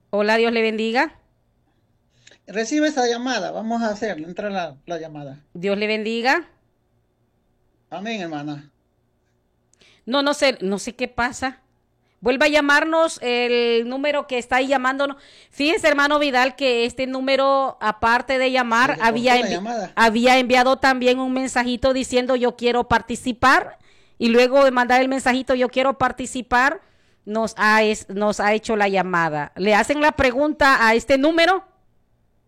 Hola, Dios le bendiga. Recibe esa llamada, vamos a hacerlo, entra la llamada. Dios le bendiga. Amén, hermana. No, no sé qué pasa. Vuelva a llamarnos el número que está ahí llamándonos. Fíjese, hermano Vidal, que este número, aparte de Se llamar, le cortó la llamada. había enviado también un mensajito diciendo yo quiero participar. Y luego de mandar el mensajito yo quiero participar, nos ha hecho la llamada. ¿Le hacen la pregunta a este número?